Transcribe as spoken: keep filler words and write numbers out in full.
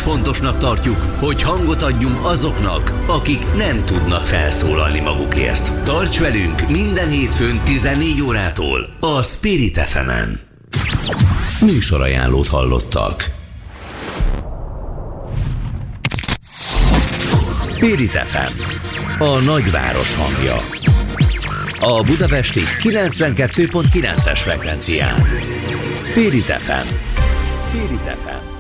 fontosnak tartjuk, hogy hangot adjunk azoknak, akik nem tudnak felszólalni magukért. Tarts velünk minden hétfőn tizennégy órától a Spirit ef emen. Műsorajánlót hallottak. Spirit ef em, a nagyváros hangja. A budapesti kilencvenkettő pont kilences frekvencián. Spirit ef em. Spirit ef em.